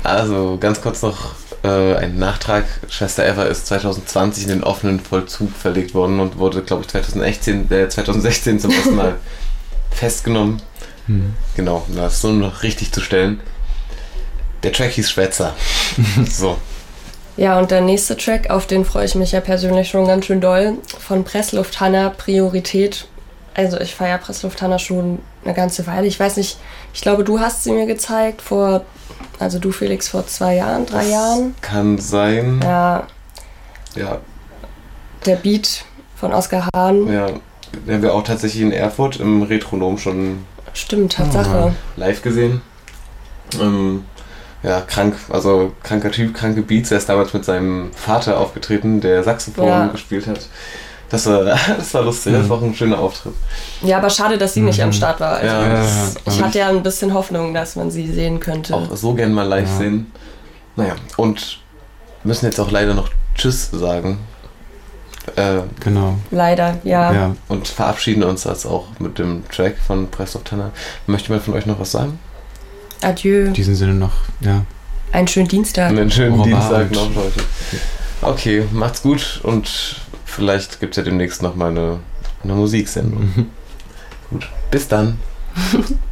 Also ganz kurz noch ein Nachtrag. Schwester Eva ist 2020 in den offenen Vollzug verlegt worden und wurde, glaube ich, 2016 zum ersten Mal festgenommen. Genau, um das so noch richtig zu stellen. Der Track hieß Schwätzer. So. Ja, und der nächste Track, auf den freue ich mich ja persönlich schon ganz schön doll, von Presslufthanna, Priorität. Also ich feiere Presslufthanna schon eine ganze Weile. Ich weiß nicht, ich glaube, du hast sie mir gezeigt also du Felix, vor 2 Jahren, 3 Jahren. Kann sein. Ja. Ja. Der Beat von Oskar Hahn. Ja, den haben wir auch tatsächlich in Erfurt im Retronom schon Stimmt, Tatsache. Live gesehen. Ja, kranker Typ, kranke Beats. Er ist damals mit seinem Vater aufgetreten, der Saxophon gespielt hat. Das war lustig, das war auch ein schöner Auftritt. Ja, aber schade, dass sie nicht am Start war. Also ich hatte ja ein bisschen Hoffnung, dass man sie sehen könnte. Auch so gern mal live sehen. Naja, und müssen jetzt auch leider noch Tschüss sagen. Genau. Leider, ja. Und verabschieden uns jetzt auch mit dem Track von Presslufthanna. Möchte jemand von euch noch was sagen? Adieu. In diesem Sinne noch, einen schönen Dienstag. Einen schönen Dienstag noch, Leute. Okay, macht's gut und vielleicht gibt es ja demnächst nochmal eine Musiksendung. Gut, bis dann.